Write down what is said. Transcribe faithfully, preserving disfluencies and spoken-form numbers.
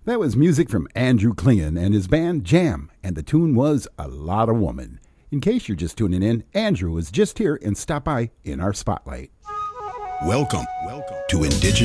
That was music from Andrew Klingon and his band Jam, and the tune was A Lot of Woman. In case you're just tuning in, Andrew was just here and stopped by in our spotlight. Welcome, Welcome to Indigenous